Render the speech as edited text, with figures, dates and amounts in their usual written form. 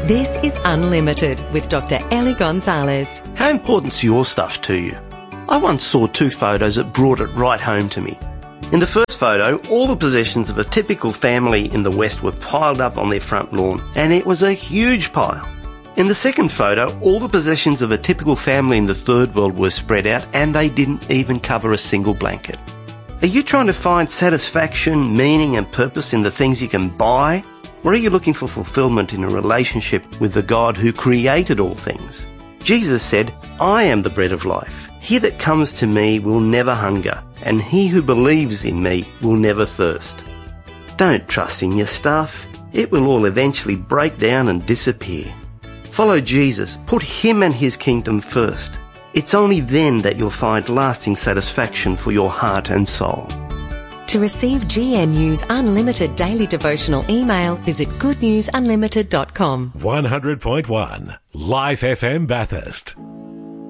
This is Unlimited with Dr. Ellie Gonzalez. How important's your stuff to you? I once saw 2 photos that brought it right home to me. In the first photo, all the possessions of a typical family in the West were piled up on their front lawn, and it was a huge pile. In the second photo, all the possessions of a typical family in the third world were spread out, and they didn't even cover a single blanket. Are you trying to find satisfaction, meaning and purpose in the things you can buy? Or are you looking for fulfillment in a relationship with the God who created all things? Jesus said, "I am the bread of life. He that comes to me will never hunger, and he who believes in me will never thirst." Don't trust in your stuff. It will all eventually break down and disappear. Follow Jesus. Put him and his kingdom first. It's only then that you'll find lasting satisfaction for your heart and soul. To receive GNU's Unlimited Daily Devotional email, visit goodnewsunlimited.com. 100.1 Life FM Bathurst.